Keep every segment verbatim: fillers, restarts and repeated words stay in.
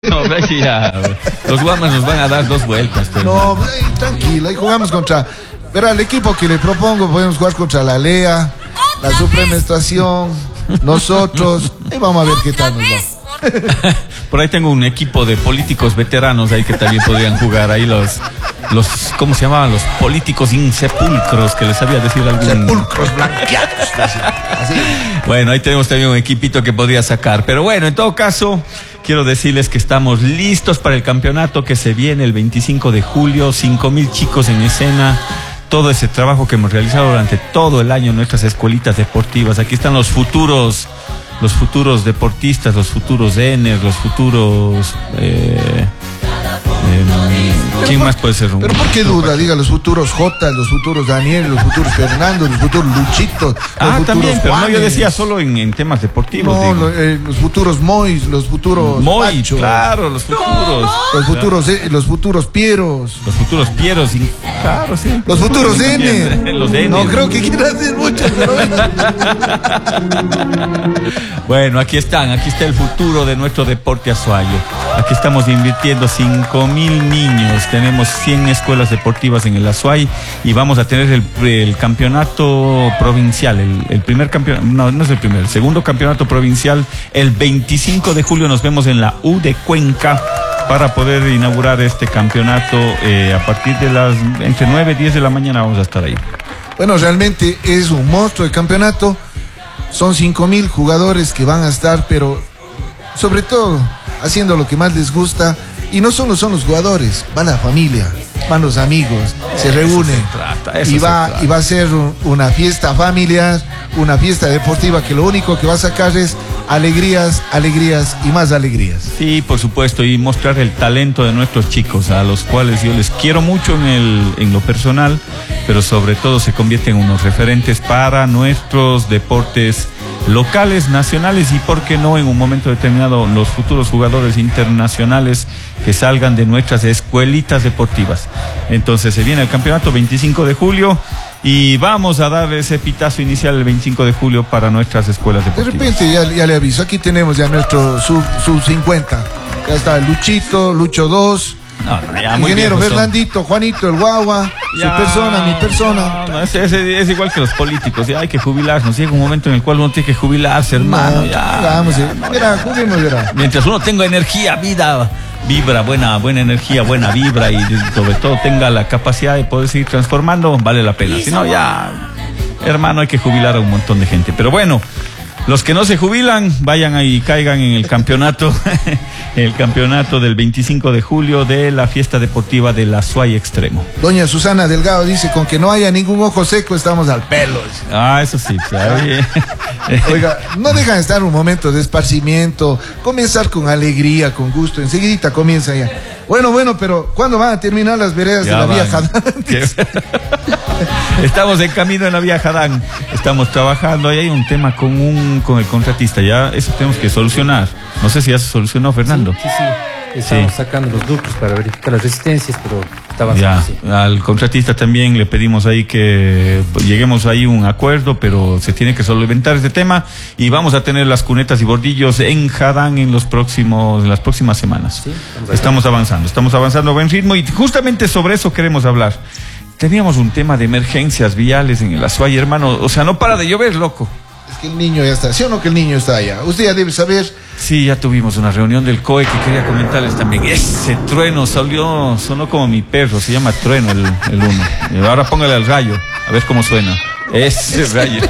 No, ya, los Guamas nos van a dar dos vueltas. Pero... No, eh, tranquila, ahí jugamos contra... Verá, el equipo que le propongo, podemos jugar contra la L E A, la Supremestación, nosotros, y vamos a ver qué tal nos va. Por ahí tengo un equipo de políticos veteranos ahí que también podrían jugar ahí los, los ¿cómo se llamaban? Los políticos insepulcros, que les sabía decir algún... Sepulcros blanqueados. Así. Bueno, ahí tenemos también un equipito que podría sacar. Pero bueno, en todo caso, quiero decirles que estamos listos para el campeonato que se viene el veinticinco de julio, cinco mil chicos en escena. Todo ese trabajo que hemos realizado durante todo el año en nuestras escuelitas deportivas. Aquí están los futuros, los futuros deportistas, los futuros Ener, los futuros... Eh, eh, ¿Quién por, más puede ser? Pero ¿por qué duda? Diga, los futuros J, los futuros Daniel, los futuros Fernando, los futuros Luchito, los Ah, futuros también, pero no, yo Juanes. decía solo en, en temas deportivos. No, lo, eh, los futuros Mois, los futuros Moy, Pacho, claro, los futuros. los futuros, eh, los futuros Pieros, Los futuros Pieros, y, claro, sí. los futuros Ener. Los Ener. No creo que quiera hacer mucho, pero Bueno, aquí están, aquí está el futuro de nuestro deporte azuayo. Aquí estamos invirtiendo cinco mil niños, tenemos cien escuelas deportivas en el Azuay y vamos a tener el, el campeonato provincial, el, el primer campeonato, no, no es el primer, el segundo campeonato provincial, el veinticinco de julio nos vemos en la U de Cuenca para poder inaugurar este campeonato eh, a partir de las, entre nueve y diez de la mañana vamos a estar ahí. bueno, realmente es un monstruo el campeonato. Son cinco mil jugadores que van a estar, pero sobre todo haciendo lo que más les gusta. Y no solo son los jugadores, va la familia, van los amigos, se reúnen y va, y va a ser un, una fiesta familiar, una fiesta deportiva que lo único que va a sacar es alegrías, alegrías y más alegrías. Sí, por supuesto, y mostrar el talento de nuestros chicos, a los cuales yo les quiero mucho en, el, en lo personal, pero sobre todo se convierten en unos referentes para nuestros deportes locales, nacionales y, por qué no, en un momento determinado, los futuros jugadores internacionales que salgan de nuestras escuelitas deportivas. Entonces se viene el campeonato veinticinco de julio y vamos a dar ese pitazo inicial el veinticinco de julio para nuestras escuelas deportivas. De repente ya, ya le aviso, aquí tenemos ya nuestro sub, sub cincuenta. Ya está Luchito, Lucho dos. No, no, ya, muy Ingeniero viejos son. Fernandito, Juanito, el guagua, Ya, su persona, mi persona. No, no, es, es, es igual que los políticos, ya hay que jubilarnos, llega un momento en el cual uno tiene que jubilarse, hermano. No, Ya, vamos, ya, eh. no, Mira, ya. juguemos, mira. Mientras uno tenga energía, vida, vibra, buena, buena energía, buena vibra y sobre todo tenga la capacidad de poder seguir transformando, vale la pena. Si no, ya, hermano, hay que jubilar a un montón de gente. Pero bueno, los que no se jubilan, vayan ahí y caigan en el campeonato, el campeonato del veinticinco de julio de la fiesta deportiva del Azuay Extremo. Doña Susana Delgado dice, con que no haya ningún ojo seco, estamos al pelo. Ah, eso sí, ¿sabes? Oiga, no dejan de estar un momento de esparcimiento, comenzar con alegría, con gusto, enseguidita comienza ya. Bueno, bueno, pero ¿cuándo van a terminar las veredas Ya de la van. vía Jadán? Estamos en camino en la vía Jadán, estamos trabajando, ahí hay un tema con un con el contratista, ya eso tenemos que solucionar. No sé si ya se solucionó, Fernando. Sí, sí. Estamos Sí. sacando los ductos para verificar las resistencias, pero está Ya, avanzando. Sí. al contratista también le pedimos ahí que pues, lleguemos ahí a un acuerdo, pero se tiene que solventar este tema y vamos a tener las cunetas y bordillos en Jadán en los próximos, en las próximas semanas. Sí, estamos estamos avanzando, estamos avanzando a buen ritmo y justamente sobre eso queremos hablar. Teníamos un tema de emergencias viales en el Azuay, hermano, o sea, no para de llover, loco. Es que el niño ya está, ¿sí o no que el niño está allá? Usted ya debe saber. Sí, ya tuvimos una reunión del C O E que quería comentarles también. Ese trueno salió, sonó como mi perro, se llama Trueno el, el uno. Y ahora póngale al rayo, a ver cómo suena. Ese rayo.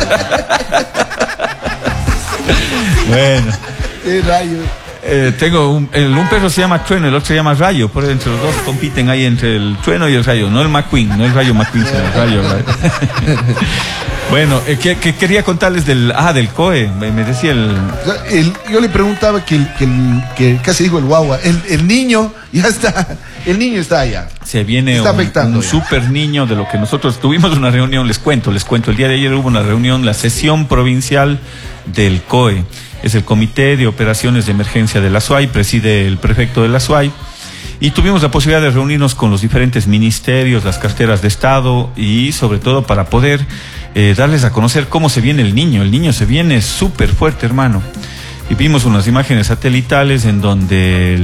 Bueno, ¿Qué rayo? eh, tengo un, el, un perro se llama Trueno, el otro se llama Rayo, por entre los dos compiten ahí entre el Trueno y el Rayo, no el McQueen, no el Rayo McQueen, sino el Rayo. Rayo. Bueno, eh, que, que quería contarles del, ah, del C O E, me, me decía el... O sea, el- yo le preguntaba que, el, que, el, que casi digo el guagua, el, el niño ya está, el niño está allá. Se viene Está un, afectando un ya. super niño de lo que nosotros tuvimos una reunión, les cuento, les cuento. El día de ayer hubo una reunión, la sesión provincial del C O E. Es el Comité de Operaciones de Emergencia del Azuay, preside el prefecto del Azuay. Y tuvimos la posibilidad de reunirnos con los diferentes ministerios, las carteras de Estado y sobre todo para poder eh, darles a conocer cómo se viene el niño. El niño se viene súper fuerte, hermano. Y vimos unas imágenes satelitales en donde